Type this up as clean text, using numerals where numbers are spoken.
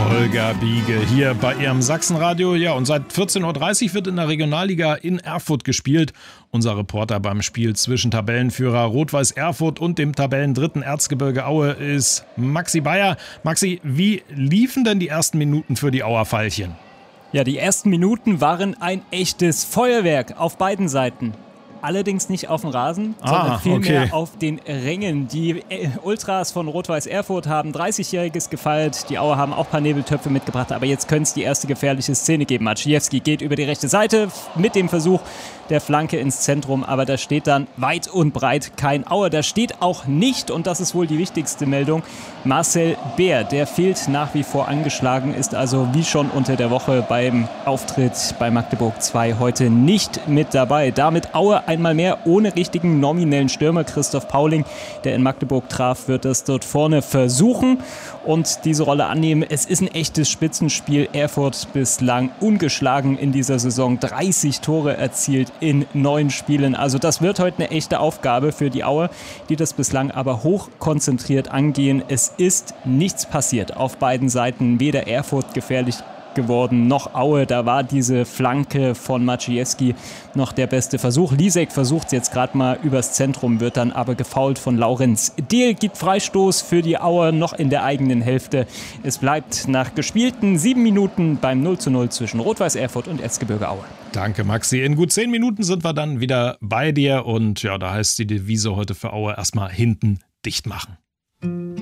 Holger Biege hier bei Ihrem Sachsenradio. Ja, und seit 14.30 Uhr wird in der Regionalliga in Erfurt gespielt. Unser Reporter beim Spiel zwischen Tabellenführer Rot-Weiß Erfurt und dem Tabellendritten Erzgebirge Aue ist Maxi Bayer. Maxi, wie liefen denn die ersten Minuten für die Auer Veilchen? Ja, die ersten Minuten waren ein echtes Feuerwerk auf beiden Seiten. Allerdings nicht auf dem Rasen, sondern vielmehr auf den Rängen. Die Ultras von Rot-Weiß Erfurt haben 30-Jähriges gefeiert. Die Auer haben auch ein paar Nebeltöpfe mitgebracht, aber jetzt könnte es die erste gefährliche Szene geben. Maciejewski geht über die rechte Seite mit dem Versuch der Flanke ins Zentrum, aber da steht dann weit und breit kein Auer. Da steht auch nicht, und das ist wohl die wichtigste Meldung, Marcel Beer. Der fehlt nach wie vor angeschlagen, ist also wie schon unter der Woche beim Auftritt bei Magdeburg 2 heute nicht mit dabei. Damit Aue einmal mehr ohne richtigen nominellen Stürmer. Christoph Pauling, der in Magdeburg traf, wird das dort vorne versuchen und diese Rolle annehmen. Es ist ein echtes Spitzenspiel. Erfurt bislang ungeschlagen in dieser Saison. 30 Tore erzielt in 9 Spielen. Also das wird heute eine echte Aufgabe für die Auer, die das bislang aber hoch konzentriert angehen. Es ist nichts passiert auf beiden Seiten. Weder Erfurt gefährlich geworden, noch Aue. Da war diese Flanke von Maciejewski noch der beste Versuch. Lisek versucht es jetzt gerade mal übers Zentrum, wird dann aber gefoult von Laurenz. Dehl gibt Freistoß für die Auer noch in der eigenen Hälfte. Es bleibt nach gespielten 7 Minuten beim 0:0 zwischen Rot-Weiß Erfurt und Erzgebirge Aue. Danke, Maxi. In gut 10 Minuten sind wir dann wieder bei dir und ja, da heißt die Devise heute für Aue erstmal hinten dicht machen.